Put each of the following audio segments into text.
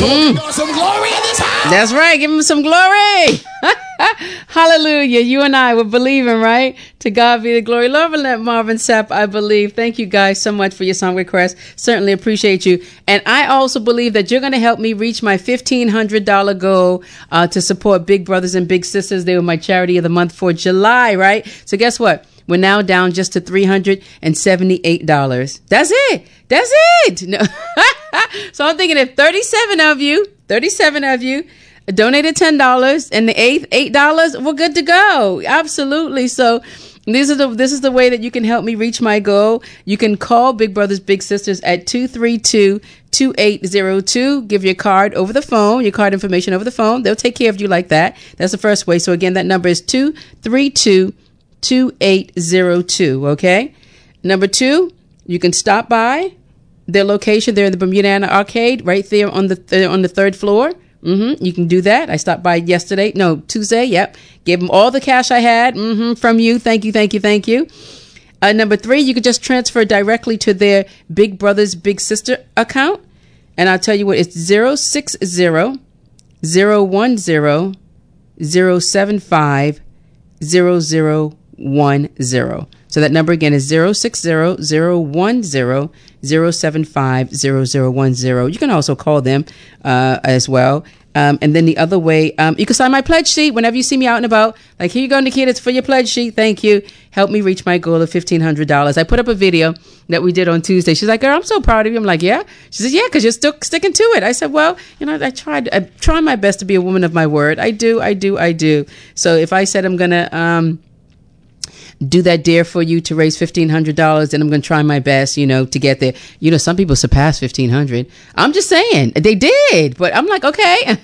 Some glory in this house. That's right. Give him some glory. Hallelujah. You and I were believing, right? To God be the glory. Love and let Marvin Sapp, I believe. Thank you guys so much for your song request. Certainly appreciate you. And I also believe that you're going to help me reach my $1,500 goal to support Big Brothers and Big Sisters. They were my charity of the month for July, right? So guess what? We're now down just to $378. That's it. That's it. No. So I'm thinking if 37 of you donated $10 and the eighth $8, we're good to go. Absolutely. So this is the way that you can help me reach my goal. You can call Big Brothers Big Sisters at 232-2802. Give your card over the phone, your card information over the phone. They'll take care of you like that. That's the first way. So again, that number is 232-2802. Okay. Number 2, you can stop by their location. They're in the Bermuda Arcade right there on the 3rd floor. You can do that. I stopped by Tuesday. Yep. Gave them all the cash I had from you. Thank you. Number 3, you could just transfer directly to their Big Brothers Big Sister account. And I'll tell you what, it's 060-010-075-0010. So that number again is 060-010-075-0010. You can also call them as well. And then the other way, you can sign my pledge sheet whenever you see me out and about. Like, here you go, Nikita, it's for your pledge sheet. Thank you. Help me reach my goal of $1,500. I put up a video that we did on Tuesday. She's like, girl, I'm so proud of you. I'm like, yeah? She says, yeah, because you're still sticking to it. I said, well, I try my best to be a woman of my word. I do. So if I said I'm going to do that dare for you to raise $1,500, then I'm going to try my best, to get there. Some people surpass 1,500. I'm just saying they did, but I'm like, okay,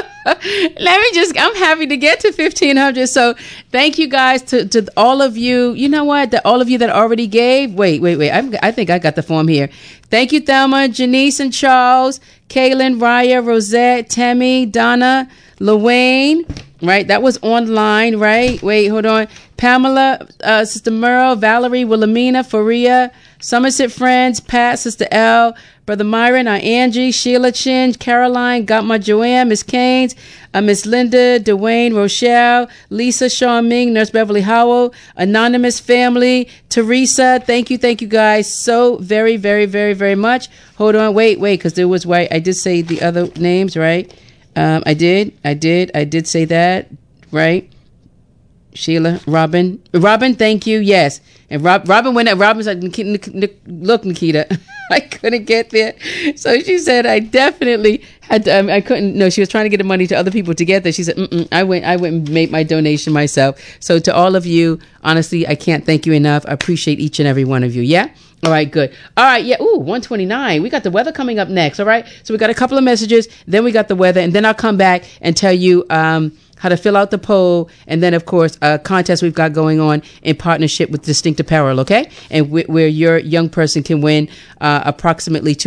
I'm happy to get to 1,500. So thank you guys to all of you. You know what? All of you that already gave. Wait. I think I got the form here. Thank you, Thelma, Janice and Charles, Kaylin, Raya, Rosette, Tammy, Donna, Luane. Right, that was online, right? Wait, hold on. Pamela, Sister Merle, Valerie, Wilhelmina, Faria, Somerset Friends, Pat, Sister L, Brother Myron, Angie, Sheila Chin, Caroline, Got My Joanne, Miss Keynes, Miss Linda, Dwayne, Rochelle, Lisa, Sean Ming, Nurse Beverly Howell, Anonymous Family, Teresa. Thank you guys so very, very, very, very much. Hold on, wait, because there was I did say the other names, right? I did say that, right? Sheila, Robin, thank you. Yes. And Robin went up. Robin's like, look, Nikita, I couldn't get there. So she said, I definitely had to, I couldn't, no, she was trying to get the money to other people to get there. She said, I went and made my donation myself. So to all of you, honestly, I can't thank you enough. I appreciate each and every one of you. Yeah. All right, good. All right, yeah. Ooh, 129. We got the weather coming up next. All right. So we got a couple of messages. Then we got the weather, and then I'll come back and tell you how to fill out the poll, and then of course a contest we've got going on in partnership with Distinct Apparel. Okay, and where your young person can win approximately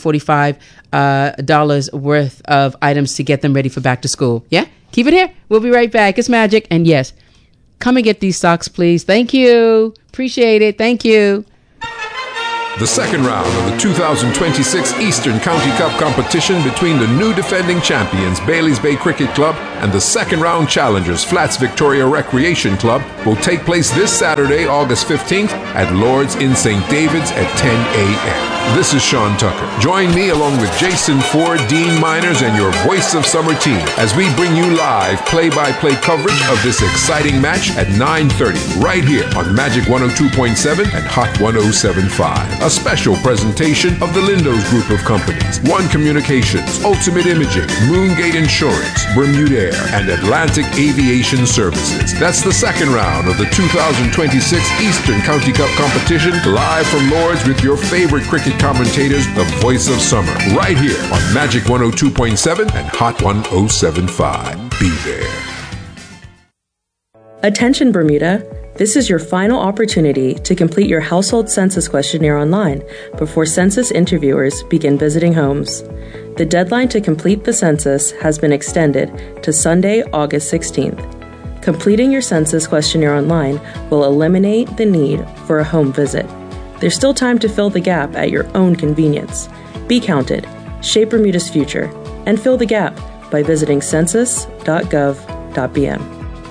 $245 worth of items to get them ready for back to school. Yeah, keep it here. We'll be right back. It's Magic, and yes, come and get these socks, please. Thank you. Appreciate it. Thank you. The second round of the 2026 Eastern County Cup competition between the new defending champions Bailey's Bay Cricket Club and the second round challengers Flats Victoria Recreation Club will take place this Saturday, August 15th at Lord's in St. David's at 10 a.m. This is Sean Tucker. Join me along with Jason Ford, Dean Miners, and your Voice of Summer team as we bring you live play-by-play coverage of this exciting match at 9:30 right here on Magic 102.7 and Hot 107.5. A special presentation of the Lindos Group of Companies, One Communications, Ultimate Imaging, Moongate Insurance, Bermudair, and Atlantic Aviation Services. That's the second round of the 2026 Eastern County Cup competition, live from Lord's with your favorite cricket commentators, the Voice of Summer, right here on Magic 102.7 and Hot 107.5. Be there. Attention, Bermuda. This is your final opportunity to complete your household census questionnaire online before census interviewers begin visiting homes. The deadline to complete the census has been extended to Sunday, August 16th. Completing your census questionnaire online will eliminate the need for a home visit. There's still time to fill the gap at your own convenience. Be counted. Shape Bermuda's future. and fill the gap by visiting census.gov.bm.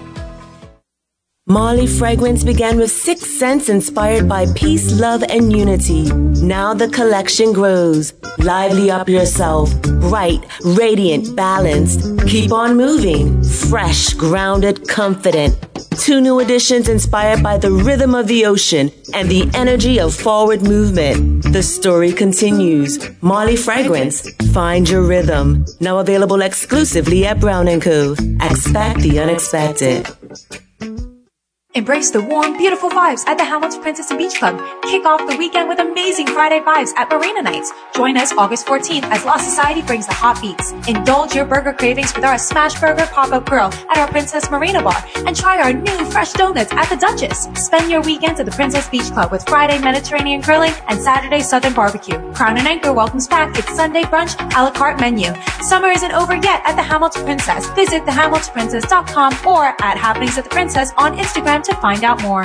Marley Fragrance began with 6 scents inspired by peace, love, and unity. Now the collection grows. Lively up yourself. Bright, radiant, balanced. Keep on moving. Fresh, grounded, confident. 2 new additions inspired by the rhythm of the ocean and the energy of forward movement. The story continues. Marley Fragrance. Find your rhythm. Now available exclusively at Brown & Co. Expect the unexpected. Embrace the warm, beautiful vibes at the Hamilton Princess and Beach Club. Kick off the weekend with amazing Friday vibes at Marina Nights. Join us August 14th as Law Society brings the hot beats. Indulge your burger cravings with our Smash Burger Pop-Up Grill at our Princess Marina Bar. And try our new fresh donuts at the Duchess. Spend your weekends at the Princess Beach Club with Friday Mediterranean grilling and Saturday Southern barbecue. Crown and Anchor welcomes back its Sunday brunch a la carte menu. Summer isn't over yet at the Hamilton Princess. Visit thehamiltonprincess.com or at Happenings at the Princess on Instagram to find out more.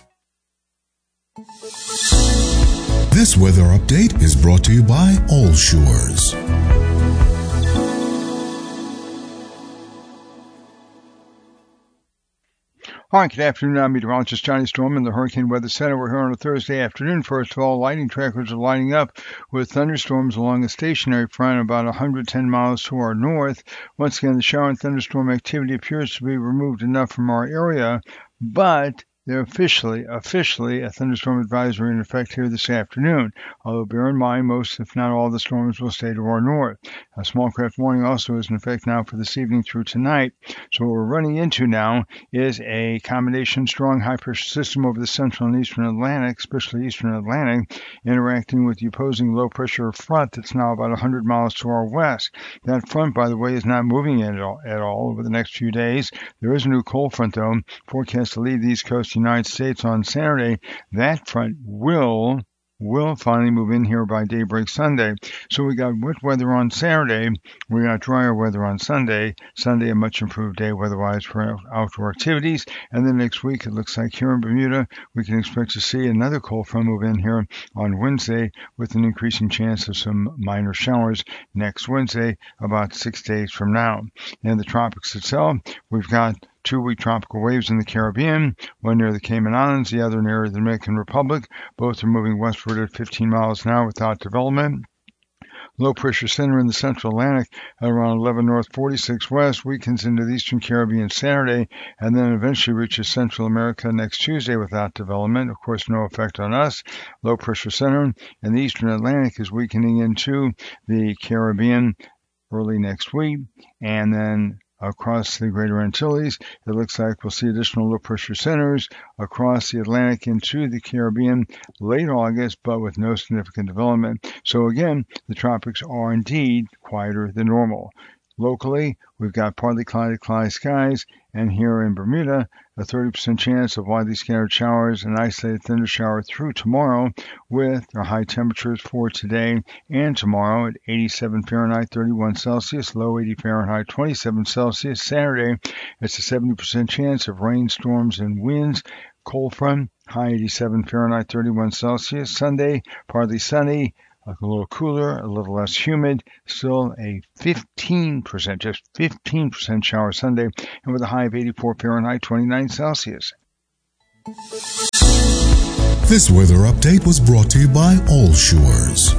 This weather update is brought to you by All Shores. Hi, good afternoon. I'm meteorologist Johnny Storm in the Hurricane Weather Center. We're here on a Thursday afternoon. First of all, lightning trackers are lining up with thunderstorms along a stationary front about 110 miles to our north. Once again, the shower and thunderstorm activity appears to be removed enough from our area, but they're officially a thunderstorm advisory in effect here this afternoon. Although bear in mind, most, if not all, the storms will stay to our north. A small craft warning also is in effect now for this evening through tonight. So what we're running into now is a combination strong high-pressure system over the central and eastern Atlantic, especially eastern Atlantic, interacting with the opposing low-pressure front that's now about 100 miles to our west. That front, by the way, is not moving at all over the next few days. There is a new cold front, though, forecast to leave the East Coast United States on Saturday. That front will finally move in here by daybreak Sunday. So we got wet weather on Saturday. We got drier weather on Sunday. Sunday, a much improved day weather-wise for outdoor activities. And then next week, it looks like here in Bermuda, we can expect to see another cold front move in here on Wednesday with an increasing chance of some minor showers next Wednesday, about 6 days from now. In the tropics itself, we've got 2 weak tropical waves in the Caribbean, one near the Cayman Islands, the other near the Dominican Republic. Both are moving westward at 15 miles an hour without development. Low pressure center in the central Atlantic at around 11 north, 46 west, weakens into the eastern Caribbean Saturday, and then eventually reaches Central America next Tuesday without development. Of course, no effect on us. Low pressure center in the eastern Atlantic is weakening into the Caribbean early next week, and then across the Greater Antilles, it looks like we'll see additional low-pressure centers across the Atlantic into the Caribbean late August, but with no significant development. So again, the tropics are indeed quieter than normal. Locally, we've got partly cloudy skies, and here in Bermuda, a 30% chance of widely scattered showers and isolated thunder shower through tomorrow, with our high temperatures for today and tomorrow at 87 Fahrenheit, 31 Celsius, low 80 Fahrenheit, 27 Celsius. Saturday, it's a 70% chance of rainstorms and winds. Cold front, high 87 Fahrenheit, 31 Celsius. Sunday, partly sunny, a little cooler, a little less humid, still a 15% shower Sunday, and with a high of 84 Fahrenheit, 29 Celsius. This weather update was brought to you by All Shores.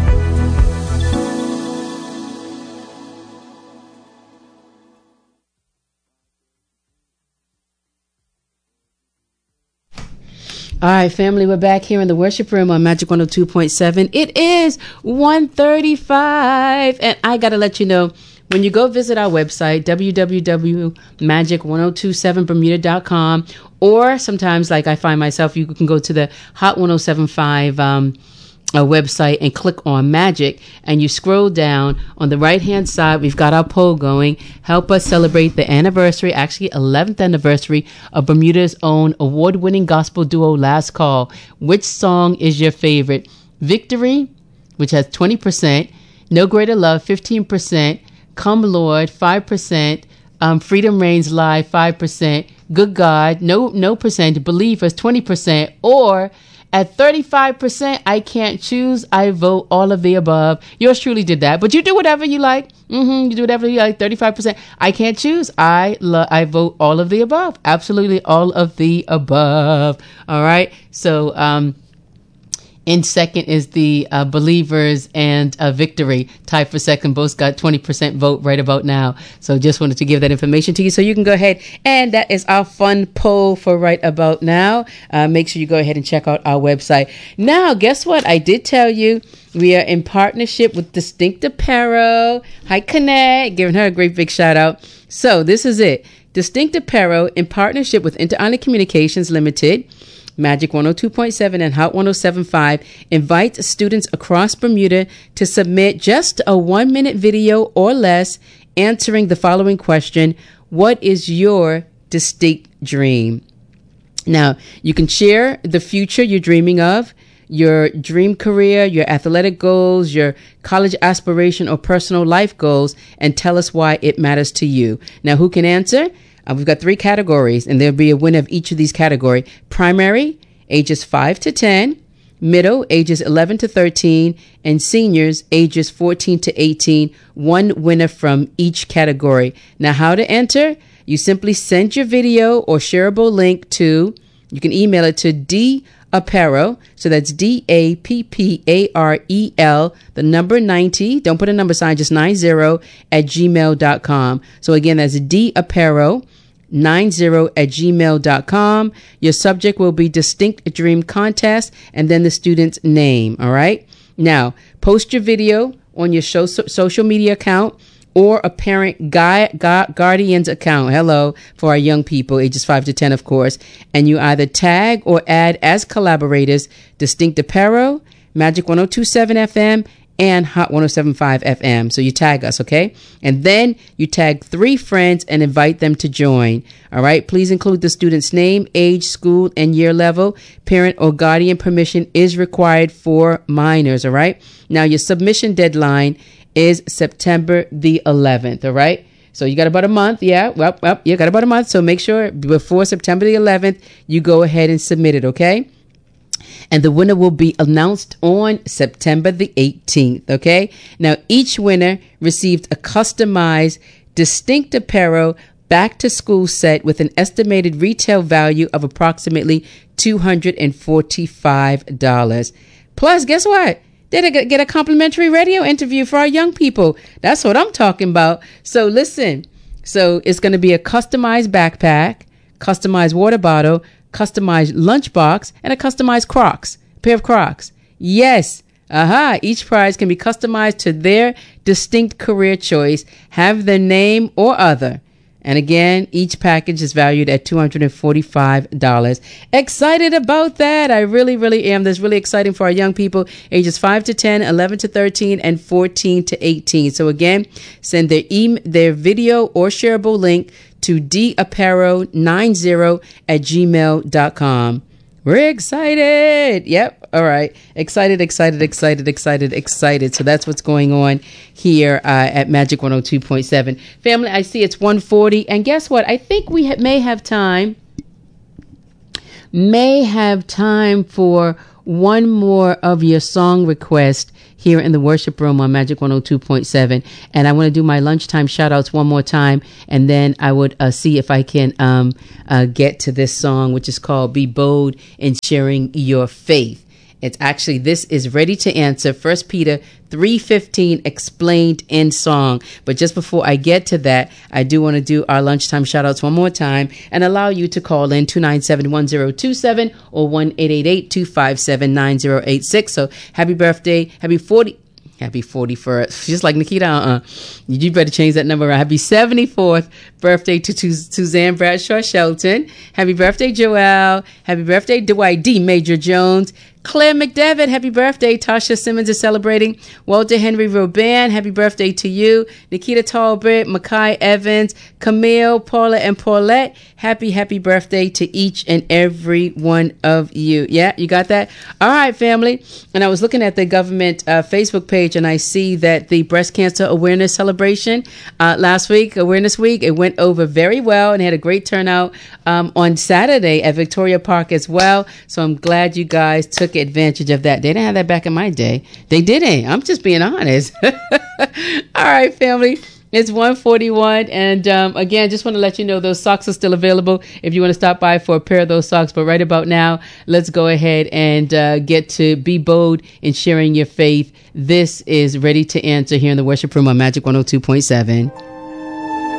All right, family, we're back here in the worship room on Magic 102.7. It is 1:35, and I got to let you know, when you go visit our website, www.magic1027bermuda.com, or sometimes, like I find myself, you can go to the Hot 1075 website and click on Magic, and you scroll down on the right hand side. We've got our poll going. Help us celebrate the anniversary, actually 11th anniversary of Bermuda's own award-winning gospel duo Last Call. Which song is your favorite? Victory, which has 20%, No Greater Love 15%, Come Lord 5%, Freedom Reigns Live 5%, Good God no percent, Believers 20%, or At 35%, I can't choose. I vote all of the above. Yours truly did that, but you do whatever you like. You do whatever you like. 35%. I can't choose. I vote all of the above. Absolutely all of the above. All right. So, in second is the Believers and Victory. Tied for second. Both got 20% vote right about now. So just wanted to give that information to you so you can go ahead. And that is our fun poll for right about now. Make sure you go ahead and check out our website. Now, guess what? I did tell you we are in partnership with Distinct Apparel. Hi, Connect. Giving her a great big shout out. So this is it. Distinct Apparel in partnership with Inter-Island Communications Limited, Magic 102.7 and Hot 107.5 invites students across Bermuda to submit just a 1-minute video or less answering the following question: what is your distinct dream? Now, you can share the future you're dreaming of, your dream career, your athletic goals, your college aspiration or personal life goals, and tell us why it matters to you. Now, who can answer? We've got 3 categories, and there'll be a winner of each of these categories. Primary, ages 5 to 10. Middle, ages 11 to 13. And seniors, ages 14 to 18. One winner from each category. Now, how to enter? You simply send your video or shareable link to, you can email it to DAPPAREL. So that's DAPPAREL, the number 90. Don't put a number sign, just 90 at gmail.com. So again, that's DAPPAREL 90 at gmail.com. Your subject will be Distinct Dream Contest and then the student's name. All right. Now, post your video on your social media account or a parent guardian's account. Hello, for our young people, ages 5 to 10, of course. And you either tag or add as collaborators Distinct Apparel, Magic 102.7 FM, and Hot 107.5 FM. So you tag us, okay? And then you tag 3 friends and invite them to join. All right? Please include the student's name, age, school, and year level. Parent or guardian permission is required for minors, all right? Now, your submission deadline is September the 11th, all right? So you got about a month, yeah? Well, you got about a month, so make sure before September the 11th, you go ahead and submit it, okay? And the winner will be announced on September the 18th, okay? Now, each winner received a customized Distinct Apparel back-to-school set with an estimated retail value of approximately $245. Plus, guess what? They get a complimentary radio interview for our young people. That's what I'm talking about. So listen, so it's going to be a customized backpack, customized water bottle, customized lunchbox, and a customized pair of Crocs. Yes. Each prize can be customized to their distinct career choice, have their name or other. And again, each package is valued at $245. Excited about that. I really, really am. That's really exciting for our young people, ages 5 to 10, 11 to 13, and 14 to 18. So again, send their video or shareable link to DAPPAREL90 at gmail.com. We're excited. Yep. All right. Excited. So that's what's going on here at Magic 102.7. Family, I see it's 1:40. And guess what? I think we may have time for one more of your song request here in the worship room on Magic 102.7. And I want to do my lunchtime shout outs one more time. And then I would see if I can get to this song, which is called Be Bold in Sharing Your Faith. It's actually, this is Ready to Answer, 1 Peter 3:15 explained in song. But just before I get to that, I do want to do our lunchtime shout outs one more time and allow you to call in 297-1027 or 1-888-257-9086. So happy birthday, happy 41st, just like Nikita. You better change that number around. Happy 74th birthday to Suzanne Bradshaw Shelton. Happy birthday, Joelle. Happy birthday, Dwight D. Major Jones. Claire McDevitt, happy birthday. Tasha Simmons is celebrating. Walter Henry Robin, happy birthday to you. Nikita Talbot, Makai Evans, Camille, Paula, and Paulette, happy birthday to each and every one of you. Yeah, you got that? All right, family. And I was looking at the government Facebook page, and I see that the breast cancer awareness celebration last week, Awareness Week, it went over very well and had a great turnout on Saturday at Victoria Park as well. So I'm glad you guys took advantage of that. They didn't have that back in my day. They didn't. I'm just being honest. All right, family. It's 1:41, and again, just want to let you know those socks are still available if you want to stop by for a pair of those socks. But right about now, let's go ahead and get to be bold in sharing your faith. This is Ready to Answer here in the Worship Room on Magic 102.7.